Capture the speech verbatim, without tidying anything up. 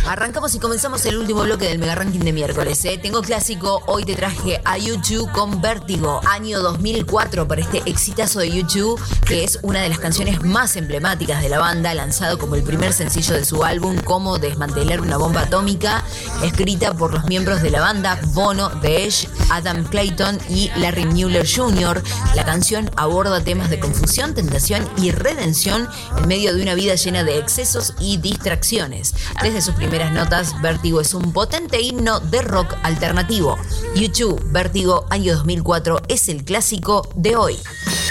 Arrancamos y comenzamos el último bloque del Mega Ranking de miércoles. ¿eh? Tengo clásico, hoy te traje a U dos con Vértigo, año dos mil cuatro, para este exitazo de U dos, que es una de las canciones más emblemáticas de la banda, lanzado como el primer sencillo de su álbum Cómo desmantelar una bomba atómica, escrita por los miembros de la banda Bono, The Edge, Adam Clayton y Larry Mullen junior La canción aborda temas de confusión, tentación y redención en medio de una vida llena de excesos y distracciones. Desde sus primeras notas, Vértigo es un potente himno de rock alternativo. U dos, Vértigo, año dos mil cuatro, es el clásico de hoy.